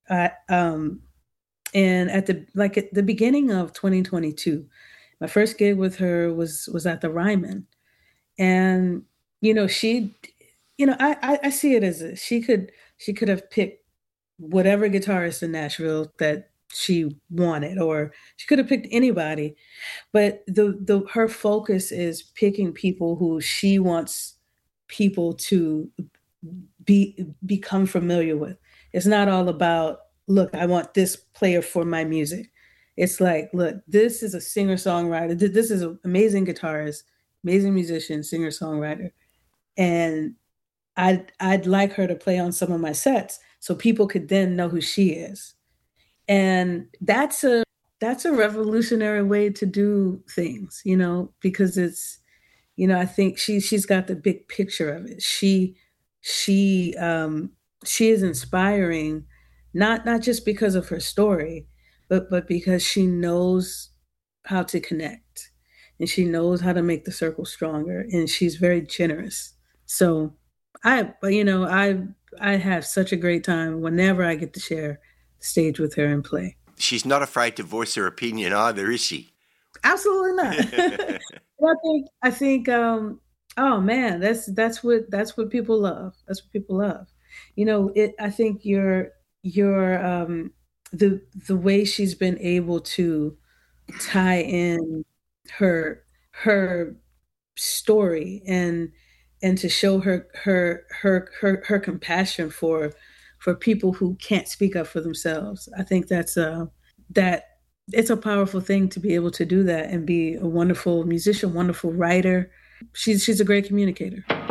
I, and at the beginning of 2022, my first gig with her was at the Ryman, and she, I see it as she could have picked whatever guitarist in Nashville that she wanted, or she could have picked anybody, but the her focus is picking people who she wants people to become familiar with. It's not all about, look, I want this player for my music. It's like, look, this is a singer-songwriter. This is an amazing guitarist, amazing musician, singer-songwriter. And I'd like her to play on some of my sets so people could then know who she is. And that's a revolutionary way to do things, because I think she's got the big picture of it. She is inspiring, not just because of her story, but because she knows how to connect, and she knows how to make the circle stronger, and she's very generous. So I have such a great time whenever I get to share the stage with her and play. She's not afraid to voice her opinion either, is she? Absolutely not. I think oh man, that's what people love. That's what people love. I think your the way she's been able to tie in her story, and to show her compassion for people who can't speak up for themselves. I think that it's a powerful thing to be able to do that and be a wonderful musician, wonderful writer. She's a great communicator.